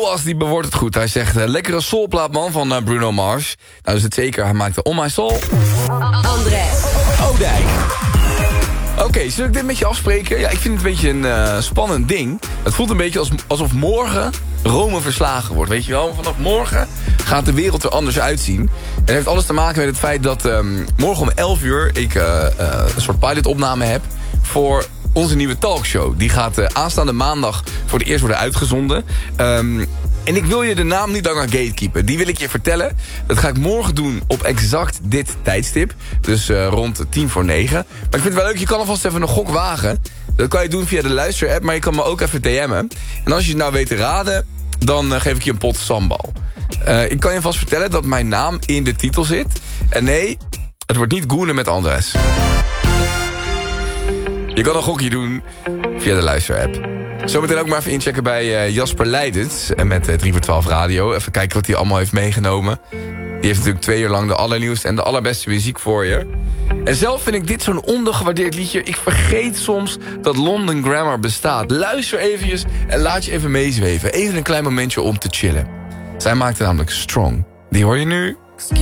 Thomas die bewoordt het goed. Hij zegt, lekkere soulplaat man van Bruno Mars. Nou, dat is het zeker. Hij maakte On My Soul. Andres Oudijk. Oké, zullen ik dit met je afspreken? Ja, ik vind het een beetje een spannend ding. Het voelt een beetje alsof morgen Rome verslagen wordt. Weet je wel, vanaf morgen gaat de wereld er anders uitzien. En het heeft alles te maken met het feit dat morgen om 11 uur... ik een soort pilotopname heb voor onze nieuwe talkshow. Die gaat aanstaande maandag voor het eerst worden uitgezonden. En ik wil je de naam niet langer gatekeepen. Die wil ik je vertellen. Dat ga ik morgen doen op exact dit tijdstip. Dus rond 8:50. Maar ik vind het wel leuk, je kan alvast even een gok wagen. Dat kan je doen via de luisterapp, maar je kan me ook even DM'en. En als je het nou weet te raden, dan geef ik je een pot sambal. Ik kan je vast vertellen dat mijn naam in de titel zit. En nee, het wordt niet Goenen met Andres. Je kan een gokje doen via de luisterapp. Zometeen ook maar even inchecken bij Jasper Leidens. En met 3 voor 12 Radio. Even kijken wat hij allemaal heeft meegenomen. Die heeft natuurlijk 2 uur lang de allernieuwste en de allerbeste muziek voor je. En zelf vind ik dit zo'n ondergewaardeerd liedje. Ik vergeet soms dat London Grammar bestaat. Luister eventjes en laat je even meezweven. Even een klein momentje om te chillen. Zij maakte namelijk Strong. Die hoor je nu.